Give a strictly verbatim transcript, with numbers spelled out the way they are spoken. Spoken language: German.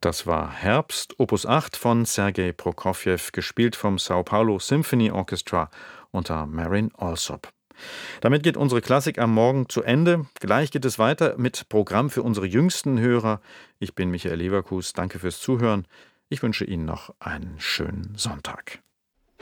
Das war Herbst, Opus acht von Sergei Prokofjew, gespielt vom Sao Paulo Symphony Orchestra unter Marin Alsop. Damit geht unsere Klassik am Morgen zu Ende. Gleich geht es weiter mit Programm für unsere jüngsten Hörer. Ich bin Michael Leverkus. Danke fürs Zuhören. Ich wünsche Ihnen noch einen schönen Sonntag.